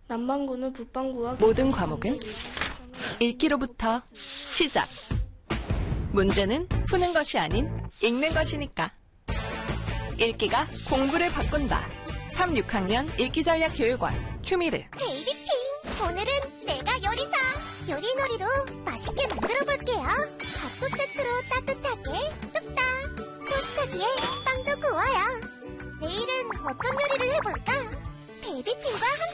남반구는 북반구와 모든 과목은 읽기로부터 시작. 문제는 푸는 것이 아닌 읽는 것이니까. 읽기가 공부를 바꾼다. 3, 6학년 읽기전략교육원 큐미르. 베이비핑! 오늘은 내가 요리사! 요리놀이로 맛있게 만들어볼게요. 밥솥 세트로 따뜻하게 뚝딱! 토스터기에 빵도 구워요. 내일은 어떤 요리를 해볼까? 베이비핑과 함께